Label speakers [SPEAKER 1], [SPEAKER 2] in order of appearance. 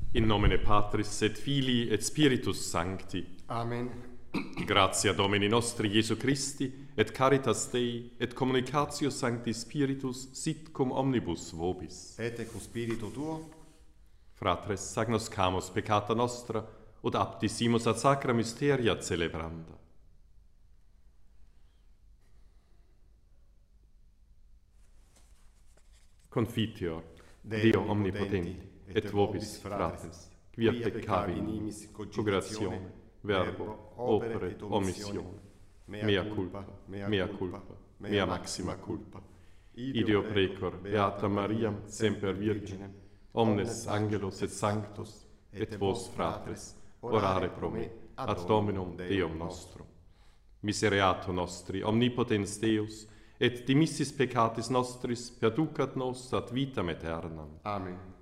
[SPEAKER 1] In nomine Patris et Filii et Spiritus Sancti.
[SPEAKER 2] Amen.
[SPEAKER 1] Gratia Domini nostri Iesu Christi, et caritas Dei, et communicatio Sancti Spiritus, sit cum omnibus vobis.
[SPEAKER 2] Et cum spiritu tuo.
[SPEAKER 1] Fratres, agnoscamus peccata nostra, ut aptisimus ad sacra mysteria celebranda. Confiteor, Deo omnipotenti, et vobis, fratres, quia peccavi nimis cogitatione, verbo, opere, omissione, mea culpa, mea maxima culpa. Ideo precor, Beata Mariam, semper Virginem, omnes angelos et sanctos, et vos, fratres, orare pro me, ad Dominum Deum nostrum. Misereatur nostri, omnipotens Deus, et dimissis peccatis nostris perducat nos ad vitam aeternam.
[SPEAKER 2] Amen.